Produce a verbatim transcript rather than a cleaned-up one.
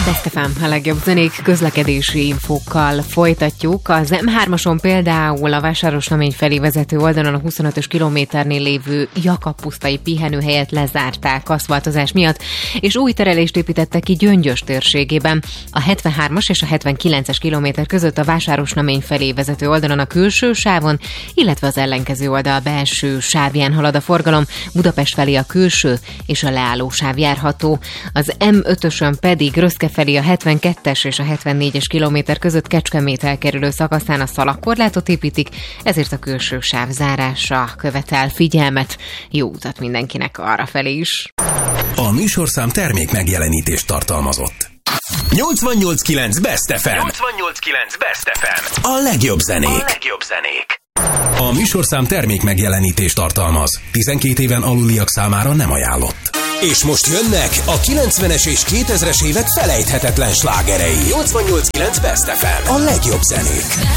Best ef em, a legjobb zenék közlekedési infókkal folytatjuk. Az em hármason például a Vásárosnamény felé vezető oldalon a huszonötös kilométernél lévő Jakab pusztai pihenőhelyet lezárták aszfaltozás miatt, és új terelést építettek ki Gyöngyös térségében. A hetvenhármas és a hetvenkilences kilométer között a Vásárosnamény felé vezető oldalon a külső sávon, illetve az ellenkező oldal belső sávján halad a forgalom, Budapest felé a külső és a leálló sáv járható. Az em ötösön pedig Röszke felé a hetvenkettes és a hetvennégyes kilométer között Kecskemét elkerülő szakaszán a szalagkorlátot építik, ezért a külső sáv zárása követel figyelmet. Jó utat mindenkinek arrafelé is. A műsorszám termék megjelenítést tartalmazott. nyolcvannyolc kilenc Best ef em. nyolcvannyolc kilenc Best ef em. A legjobb zenék. A legjobb zenék. A műsorszám termék megjelenítést tartalmaz. tizenkét éven aluliak számára nem ajánlott. És most jönnek a kilencvenes és kétezres évek felejthetetlen slágerei. nyolcvannyolc kilenc Best ef em. A legjobb zenék.